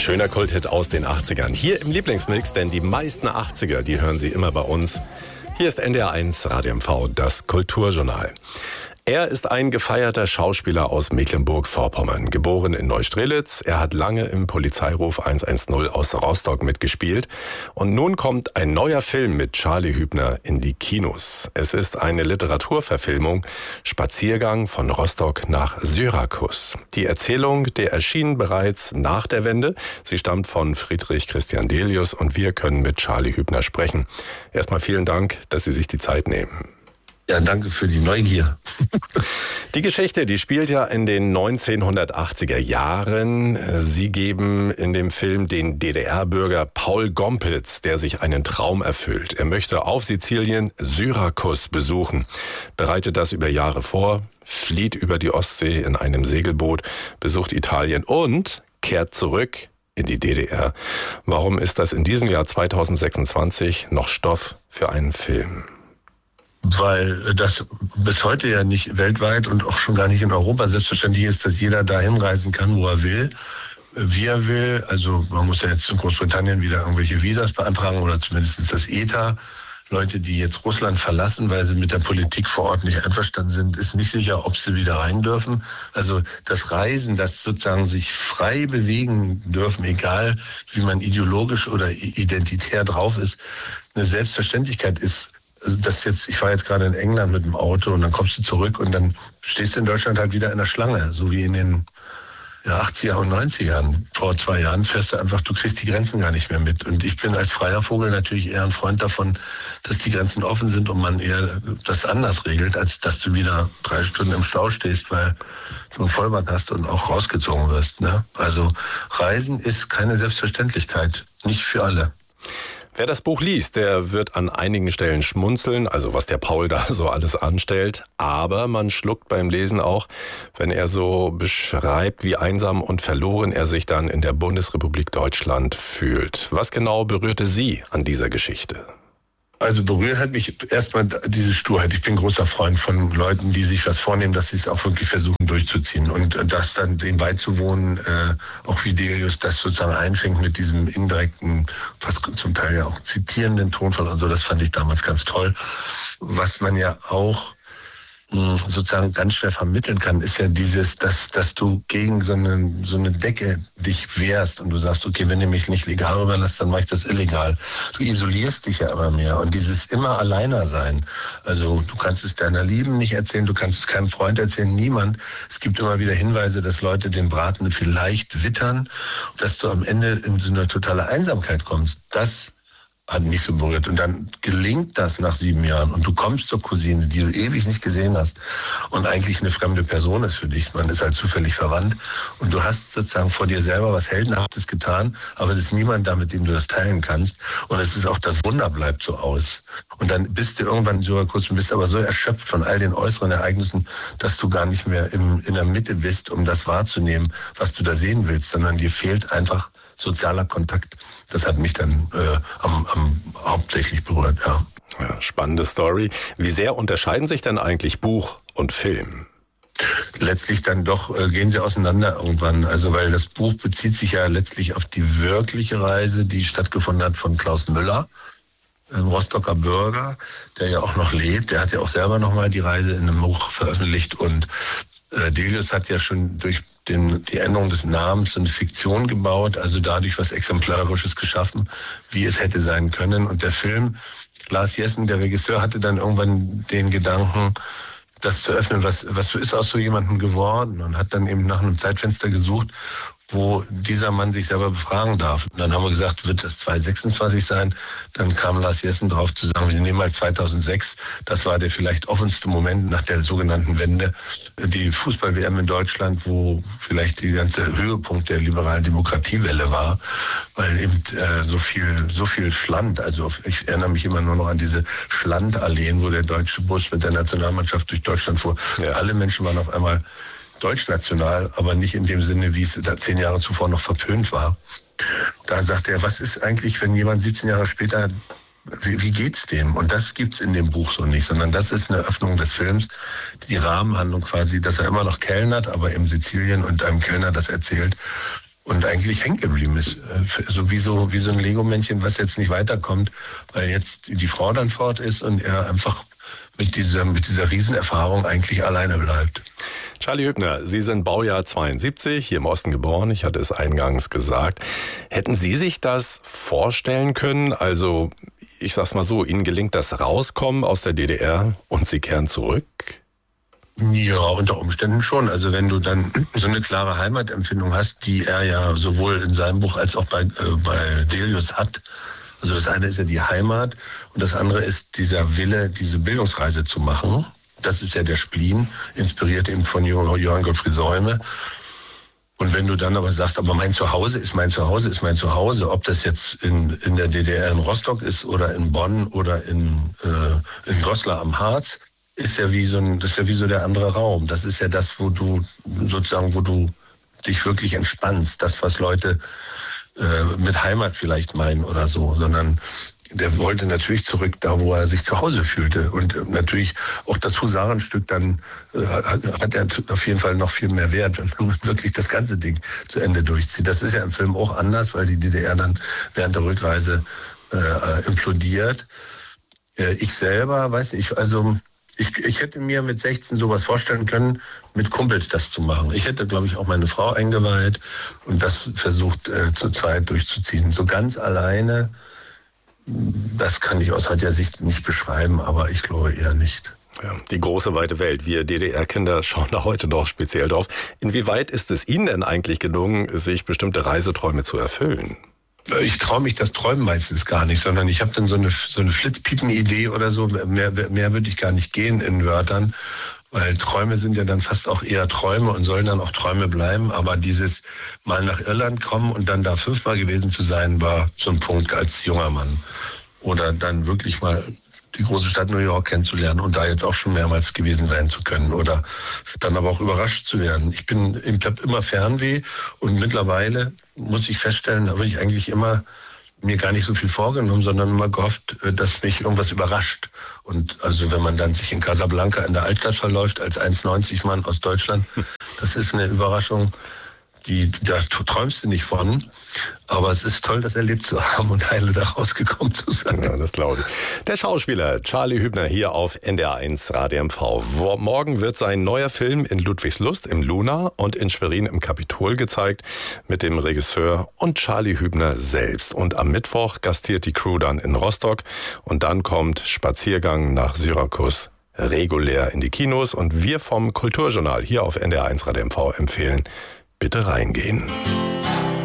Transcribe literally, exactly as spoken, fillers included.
schöner Kulthit aus den achtzigern. Hier im Lieblingsmix, denn die meisten achtziger, die hören Sie immer bei uns. Hier ist N D R eins Radio M V, das Kulturjournal. Er ist ein gefeierter Schauspieler aus Mecklenburg-Vorpommern, geboren in Neustrelitz. Er hat lange im Polizeiruf hundertzehn aus Rostock mitgespielt. Und nun kommt ein neuer Film mit Charlie Hübner in die Kinos. Es ist eine Literaturverfilmung, Spaziergang von Rostock nach Syrakus. Die Erzählung, der erschien bereits nach der Wende. Sie stammt von Friedrich Christian Delius und wir können mit Charlie Hübner sprechen. Erstmal vielen Dank, dass Sie sich die Zeit nehmen. Ja, danke für die Neugier. Die Geschichte, die spielt ja in den neunzehnhundertachtziger Jahren. Sie geben in dem Film den D D R-Bürger Paul Gompitz, der sich einen Traum erfüllt. Er möchte auf Sizilien Syrakus besuchen, bereitet das über Jahre vor, flieht über die Ostsee in einem Segelboot, besucht Italien und kehrt zurück in die D D R. Warum ist das in diesem Jahr zweitausendsechsundzwanzig noch Stoff für einen Film? Weil das bis heute ja nicht weltweit und auch schon gar nicht in Europa selbstverständlich ist, dass jeder da hinreisen kann, wo er will, wie er will. Also man muss ja jetzt in Großbritannien wieder irgendwelche Visas beantragen oder zumindest das E T A. Leute, die jetzt Russland verlassen, weil sie mit der Politik vor Ort nicht einverstanden sind, ist nicht sicher, ob sie wieder rein dürfen. Also das Reisen, das sozusagen sich frei bewegen dürfen, egal wie man ideologisch oder identitär drauf ist, eine Selbstverständlichkeit ist. Also das jetzt, ich war jetzt gerade in England mit dem Auto und dann kommst du zurück und dann stehst du in Deutschland halt wieder in der Schlange, so wie in den ja, achtziger und neunzigern. Vor zwei Jahren fährst du einfach, du kriegst die Grenzen gar nicht mehr mit. Und ich bin als freier Vogel natürlich eher ein Freund davon, dass die Grenzen offen sind und man eher das anders regelt, als dass du wieder drei Stunden im Stau stehst, weil du einen Vollbart hast und auch rausgezogen wirst. Ne? Also Reisen ist keine Selbstverständlichkeit, nicht für alle. Wer das Buch liest, der wird an einigen Stellen schmunzeln, also was der Paul da so alles anstellt. Aber man schluckt beim Lesen auch, wenn er so beschreibt, wie einsam und verloren er sich dann in der Bundesrepublik Deutschland fühlt. Was genau berührte Sie an dieser Geschichte? Also berührt hat mich erstmal diese Sturheit. Ich bin großer Freund von Leuten, die sich was vornehmen, dass sie es auch wirklich versuchen durchzuziehen. Und das dann dem beizuwohnen, äh, auch wie Delius das sozusagen einfängt mit diesem indirekten, fast zum Teil ja auch zitierenden Tonfall und so, das fand ich damals ganz toll. Was man ja auch sozusagen ganz schwer vermitteln kann, ist ja dieses, dass, dass du gegen so eine, so eine Decke dich wehrst und du sagst, okay, wenn ihr mich nicht legal überlasst, dann mache ich das illegal. Du isolierst dich ja immer mehr und dieses immer alleiner sein. Also du kannst es deiner Lieben nicht erzählen, du kannst es keinem Freund erzählen, niemand. Es gibt immer wieder Hinweise, dass Leute den Braten vielleicht wittern, dass du am Ende in so eine totale Einsamkeit kommst. Das hat mich so berührt. Und dann gelingt das nach sieben Jahren und du kommst zur Cousine, die du ewig nicht gesehen hast und eigentlich eine fremde Person ist für dich. Man ist halt zufällig verwandt und du hast sozusagen vor dir selber was Heldenhaftes getan, aber es ist niemand da, mit dem du das teilen kannst. Und es ist auch, das Wunder bleibt so aus. Und dann bist du irgendwann in Syrakus und bist aber so erschöpft von all den äußeren Ereignissen, dass du gar nicht mehr im, in der Mitte bist, um das wahrzunehmen, was du da sehen willst, sondern dir fehlt einfach sozialer Kontakt. Das hat mich dann äh, am, am hauptsächlich berührt, ja. Ja, spannende Story. Wie sehr unterscheiden sich denn eigentlich Buch und Film? Letztlich dann doch äh, gehen sie auseinander irgendwann. Also weil das Buch bezieht sich ja letztlich auf die wirkliche Reise, die stattgefunden hat von Klaus Müller, ein Rostocker Bürger, der ja auch noch lebt. Der hat ja auch selber nochmal die Reise in einem Buch veröffentlicht und äh, Delius hat ja schon durch den, die Änderung des Namens eine Fiktion gebaut, also dadurch was Exemplarisches geschaffen, wie es hätte sein können. Und der Film, Lars Jessen, der Regisseur, hatte dann irgendwann den Gedanken, das zu öffnen, was, was ist aus so jemandem geworden, und hat dann eben nach einem Zeitfenster gesucht, wo dieser Mann sich selber befragen darf. Und dann haben wir gesagt, wird das zweitausendsechsundzwanzig sein? Dann kam Lars Jessen drauf zu sagen, wir nehmen mal zweitausendsechs. Das war der vielleicht offenste Moment nach der sogenannten Wende. Die Fußball-W M in Deutschland, wo vielleicht die ganze Höhepunkt der liberalen Demokratiewelle war, weil eben äh, so viel so viel Schland, also ich erinnere mich immer nur noch an diese Schlandalleen, wo der deutsche Bus mit der Nationalmannschaft durch Deutschland fuhr. Ja. Alle Menschen waren auf einmal deutschnational, aber nicht in dem Sinne, wie es da zehn Jahre zuvor noch verpönt war. Da sagt er, was ist eigentlich, wenn jemand siebzehn Jahre später, wie, wie geht's dem? Und das gibt's in dem Buch so nicht, sondern das ist eine Öffnung des Films, die Rahmenhandlung quasi, dass er immer noch kellnert, aber in Sizilien und einem Kellner das erzählt, und eigentlich hängen geblieben ist. So wie so, wie so ein Lego-Männchen, was jetzt nicht weiterkommt, weil jetzt die Frau dann fort ist und er einfach mit dieser, mit dieser Riesenerfahrung eigentlich alleine bleibt. Charlie Hübner, Sie sind Baujahr zweiundsiebzig, hier im Osten geboren, ich hatte es eingangs gesagt. Hätten Sie sich das vorstellen können? Also, ich sag's mal so, Ihnen gelingt das Rauskommen aus der D D R und Sie kehren zurück? Ja, unter Umständen schon. Also wenn du dann so eine klare Heimatempfindung hast, die er ja sowohl in seinem Buch als auch bei, äh, bei Delius hat. Also das eine ist ja die Heimat und das andere ist dieser Wille, diese Bildungsreise zu machen. Das ist ja der Spleen, inspiriert eben von Johann Gottfried Säume. Und wenn du dann aber sagst, aber mein Zuhause ist mein Zuhause, ist mein Zuhause, ob das jetzt in, in der D D R in Rostock ist oder in Bonn oder in, äh, in Goslar am Harz, ist ja wie so ein, das ist ja wie so der andere Raum. Das ist ja das, wo du sozusagen, wo du dich wirklich entspannst. Das, was Leute äh, mit Heimat vielleicht meinen oder so, sondern der wollte natürlich zurück da, wo er sich zu Hause fühlte. Und äh, natürlich auch das Husarenstück dann äh, hat, hat er auf jeden Fall noch viel mehr Wert, wenn man wirklich das ganze Ding zu Ende durchzieht. Das ist ja im Film auch anders, weil die D D R dann während der Rückreise äh, implodiert. Äh, ich selber, weiß nicht, also Ich, ich hätte mir mit sechzehn sowas vorstellen können, mit Kumpels das zu machen. Ich hätte, glaube ich, auch meine Frau eingeweiht und das versucht äh, zur Zeit durchzuziehen. So ganz alleine, das kann ich aus heutiger Sicht nicht beschreiben, aber ich glaube eher nicht. Ja, die große weite Welt. Wir D D R-Kinder schauen da heute noch speziell drauf. Inwieweit ist es Ihnen denn eigentlich gelungen, sich bestimmte Reiseträume zu erfüllen? Ich traue mich das Träumen meistens gar nicht, sondern ich habe dann so eine, so eine Flitzpiepen-Idee oder so. Mehr, mehr würde ich gar nicht gehen in Wörtern, weil Träume sind ja dann fast auch eher Träume und sollen dann auch Träume bleiben. Aber dieses mal nach Irland kommen und dann da fünfmal gewesen zu sein, war so ein Punkt als junger Mann. Oder dann wirklich mal die große Stadt New York kennenzulernen und da jetzt auch schon mehrmals gewesen sein zu können oder dann aber auch überrascht zu werden. Ich bin, ich habe immer Fernweh und mittlerweile muss ich feststellen, da habe ich eigentlich immer mir gar nicht so viel vorgenommen, sondern immer gehofft, dass mich irgendwas überrascht. Und also wenn man dann sich in Casablanca in der Altstadt verläuft als eins neunzig Mann aus Deutschland, das ist eine Überraschung, die, da träumst du nicht von. Aber es ist toll, das erlebt zu haben und heile da rausgekommen zu sein. Ja, das glaube ich. Der Schauspieler Charlie Hübner hier auf N D R eins Radio M V. Morgen wird sein neuer Film in Ludwigslust im Luna und in Schwerin im Kapitol gezeigt mit dem Regisseur und Charlie Hübner selbst. Und am Mittwoch gastiert die Crew dann in Rostock und dann kommt Spaziergang nach Syrakus regulär in die Kinos. Und wir vom Kulturjournal hier auf N D R eins Radio M V empfehlen, bitte reingehen.